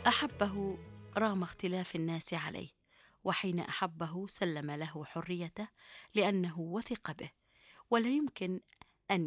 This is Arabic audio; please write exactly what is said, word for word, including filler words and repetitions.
أحبه رغم اختلاف الناس عليه، وحين أحبه سلم له حريته لأنه وثق به، ولا يمكن